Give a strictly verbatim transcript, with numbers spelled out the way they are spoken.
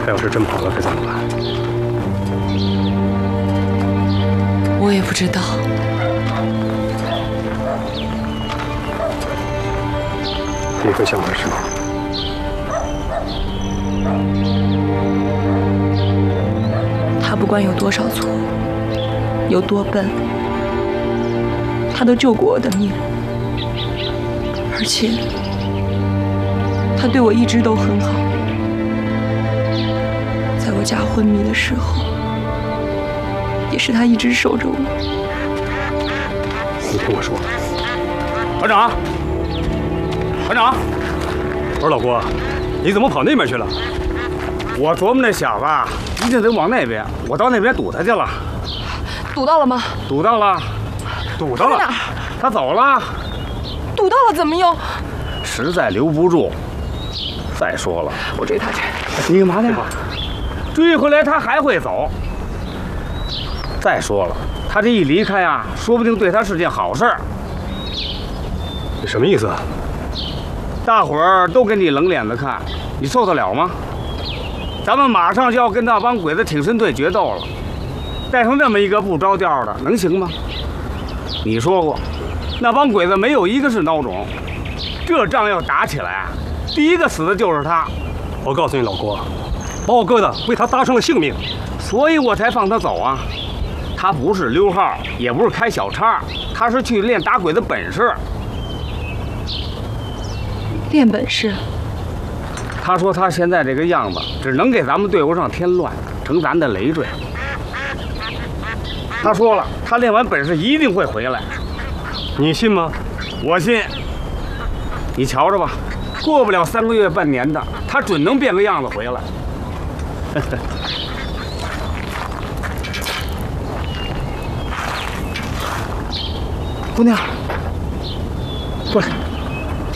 他要是真跑了，该怎么办？ 我也不知道。 你会想他是吗？ 他不管有多少错，有多笨，他都救过我的命，而且他对我一直都很好。在我家昏迷的时候，也是他一直守着我。 你听我说， 团长，团长， 我说老郭，你怎么跑那边去了？ 我琢磨那小子一定得往那边，我到那边堵他去了。 堵到了吗？ 堵到了，堵到了。 他在哪儿？ 他走了。 堵到了怎么又？ 实在留不住。再说了， 我追他去。 你干嘛呢？追回来他还会走。再说了，他这一离开啊，说不定对他是件好事儿。 你什么意思啊？ 大伙儿都给你冷脸子看，你受得了吗？咱们马上就要跟那帮鬼子挺身队决斗了，带上这么一个不着调的，能行吗？你说过，那帮鬼子没有一个是孬种，这仗要打起来，第一个死的就是他。 我告诉你，老郭，把我哥的为他搭上了性命， 所以我才放他走啊。他不是溜号，也不是开小差，他是去练打鬼的本事。 练本事。 他说他现在这个样子，只能给咱们队伍上添乱，成咱的累赘。他说了，他练完本事一定会回来。 你信吗？ 我信。你瞧着吧，过不了三个月半年的，他准能变个样子回来。姑娘，过来。